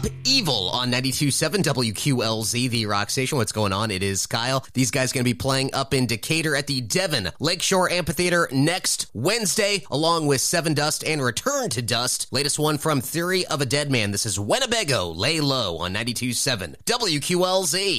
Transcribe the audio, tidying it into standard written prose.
Up Evil on 92.7 WQLZ, the rock station. What's going on? It is Kyle. These guys going to be playing up in Decatur at the Devon Lakeshore Amphitheater next Wednesday, along with Seven Dust and Return to Dust. Latest one from Theory of a Dead Man. This is Winnebago, Lay Low on 92.7 WQLZ.